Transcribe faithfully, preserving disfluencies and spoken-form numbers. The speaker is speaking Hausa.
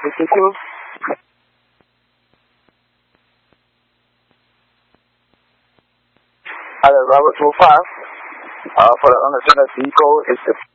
speaking. Hello, Robert two five. Uh, for the understand vehicle is the